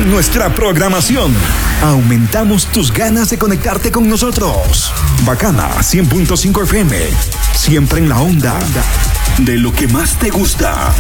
con nuestra programación. Aumentamos tus ganas de conectarte con nosotros. Bacana 100.5 FM. Siempre en la onda de lo que más te gusta.